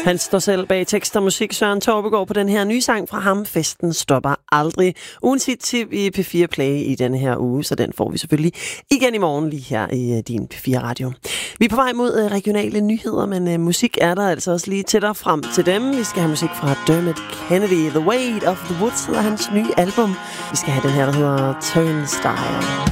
Han står selv bag tekst og musik, Søren Torpegaard, på den her nye sang fra ham. Festen stopper aldrig. Ugens hit-tip i P4 Play i denne her uge, så den får vi selvfølgelig igen i morgen lige her i din P4 Radio. Vi er på vej mod regionale nyheder, men musik er der altså også lige tættere frem til dem. Vi skal have musik fra Dermot Kennedy. The Weight of the Woods hedder hans nye album. Vi skal have den her, der hedder Turnstile.